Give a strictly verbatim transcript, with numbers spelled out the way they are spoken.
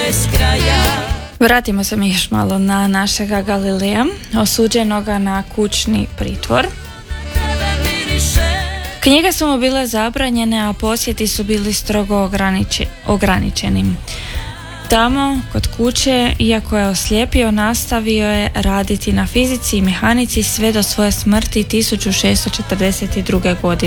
Vratimo se mi još malo na našega Galileja, osuđenoga na kućni pritvor. Knjige su mu bile zabranjene, a posjeti su bili strogo ograniči, ograničeni. Tamo, kod kuće, iako je oslijepio, nastavio je raditi na fizici i mehanici sve do svoje smrti tisuću šessto četrdeset druge. godine.